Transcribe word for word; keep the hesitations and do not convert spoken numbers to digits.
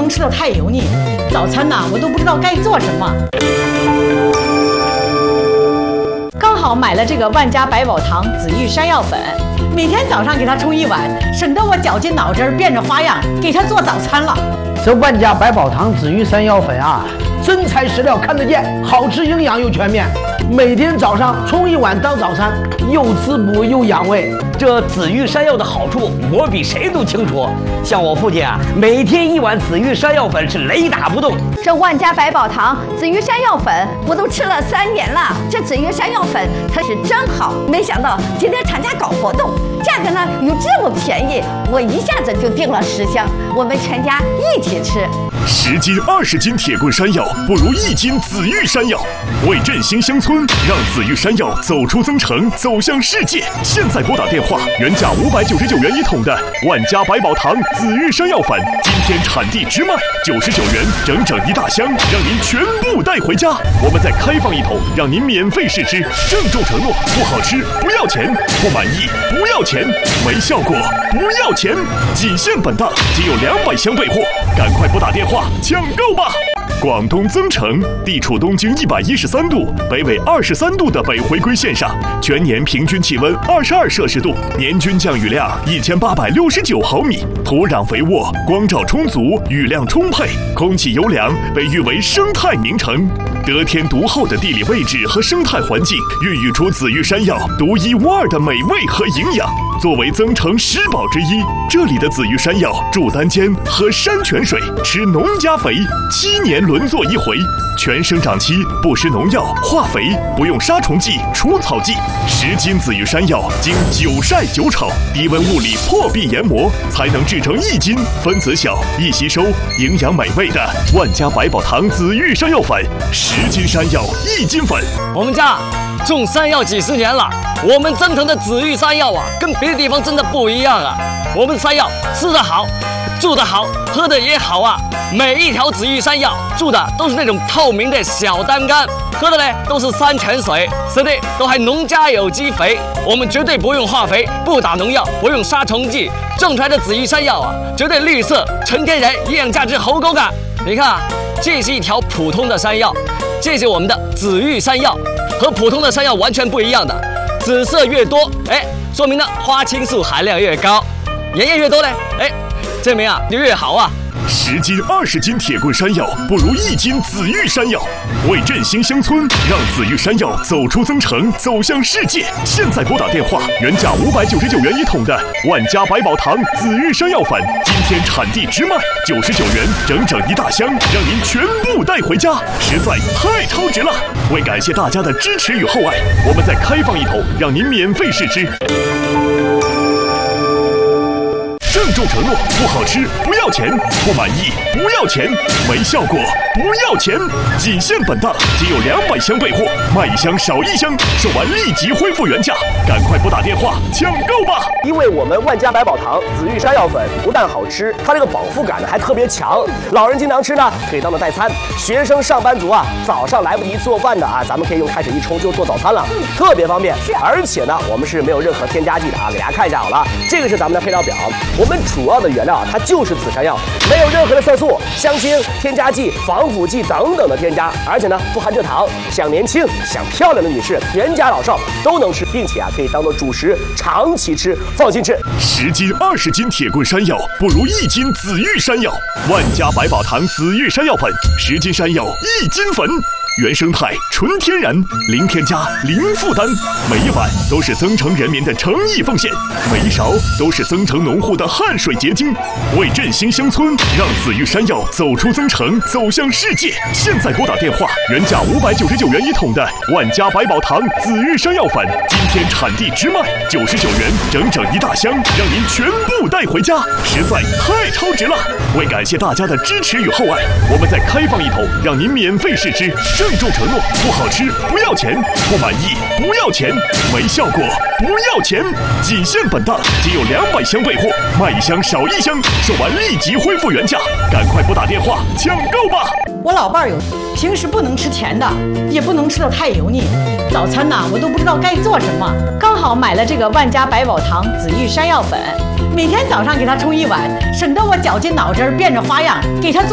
能吃的太油腻。早餐呢，我都不知道该做什么。刚好买了这个万家百宝堂紫玉山药粉，每天早上给它冲一碗，省得我绞尽脑汁变着花样给它做早餐了。 这万家百宝堂紫玉山药粉啊，真材实料看得见，好吃营养又全面。每天早上冲一碗当早餐，又滋补又养胃。 这紫玉山药的好处，我比谁都清楚。像我父亲啊，每天一碗紫玉山药粉是雷打不动。 这万家百宝堂紫玉山药粉我都吃了三年了，这紫玉山药粉它是真好。没想到今天厂家搞活动，价格呢又这么便宜，我一下子就订了十箱，我们全家一起吃。 十斤、二十斤铁棍山药不如一斤紫玉山药。为振兴乡村，让紫玉山药走出增城，走向世界。现在拨打电话，原价五百九十九元一桶的万家百宝堂紫玉山药粉，今天产地直卖九十九元，整整一大箱，让您全部带回家。我们再开放一桶，让您免费试吃。郑重承诺：不好吃不要钱，不满意不要钱，没效果不要钱。仅限本档，仅有两百箱备货，赶快拨打电话抢购吧！广东增城地处东经一百一十三度、北纬二十三度的北回归线上，全年平均气温二十二摄氏度，年均降雨量一千八百六十九毫米，土壤肥沃，光照充足，雨量充沛，空气优良，被誉为生态名城。得天独厚的地理位置和生态环境，孕育出紫玉山药独一无二的美味和营养。作为增城十宝之一，这里的紫玉山药住单间，喝山泉水，吃农家肥，七年轮作一回，全生长期不施农药、化肥，不用杀虫剂、除草剂。十斤紫玉山药经久晒久炒，低温物理破壁研磨，才能制成一斤，分子小、易吸收、营养美味的万家百宝堂紫玉山药粉。十斤山药一斤粉。 我们家种山药几十年了，我们增城的紫玉山药啊，跟别的地方真的不一样啊。我们山药吃得好，住得好，喝得也好啊。每一条紫玉山药住的都是那种透明的小单干，喝的呢都是山泉水，吃的都还农家有机肥。我们绝对不用化肥，不打农药，不用杀虫剂，种出来的紫玉山药啊，绝对绿色、纯天然，营养价值好高的。你看啊，这是一条普通的山药，这是我们的紫玉山药，和普通的山药完全不一样的。紫色越多，哎，说明呢花青素含量越高；盐液越多呢，哎，证明啊就越好啊。 十斤、二十斤铁棍山药不如一斤紫玉山药。为振兴乡村，让紫玉山药走出增城，走向世界。现在拨打电话，原价五百九十九元一桶的万家百宝堂紫玉山药粉，今天产地直卖九十九元，整整一大箱，让您全部带回家，实在太超值了！为感谢大家的支持与厚爱，我们再开放一桶，让您免费试吃。郑重承诺：不好吃不要钱，不满意不要钱，没效果不要钱。仅限本档，仅有两百箱备货，卖一箱少一箱，售完立即恢复原价，赶快拨打电话抢购吧！ 因为我们万家百宝堂紫玉山药粉不但好吃，它这个饱腹感呢还特别强，老人经常吃呢，可以当做代餐。学生、上班族啊，早上来不及做饭的啊，咱们可以用开水一冲就做早餐了，特别方便。而且呢，我们是没有任何添加剂的啊，给大家看一下好了，这个是咱们的配料表。我们主要的原料啊，它就是紫山药，没有任何的色素、香精、添加剂、防腐剂等等的添加，而且呢不含蔗糖。想年轻、想漂亮的女士，全家老少都能吃，并且啊可以当做主食长期吃，放心吃。 十斤、二十斤铁棍山药不如一斤紫玉山药。万家百宝堂紫玉山药粉，十斤山药一斤粉。原生态、纯天然，零添加、零负担，每一碗都是增城人民的诚意奉献，每一勺都是增城农户的汗水结晶。为振兴乡村，让紫玉山药走出增城，走向世界。现在拨打电话，原价五百九十九元一桶的万家百宝堂紫玉山药粉，今天产地直卖九十九元，整整一大箱，让您全部带回家，实在太超值了！为感谢大家的支持与厚爱，我们再开放一桶，让您免费试吃。郑重承诺：不好吃不要钱，不满意不要钱，没效果不要钱。仅限本档，仅有两百箱备货，卖一箱少一箱，售完立即恢复原价，赶快拨打电话抢购吧！ 我老伴儿有，平时不能吃甜的，也不能吃的太油腻。早餐呢，我都不知道该做什么。刚好买了这个万家百宝堂紫玉山药粉，每天早上给它冲一碗，省得我绞尽脑汁变着花样给它做。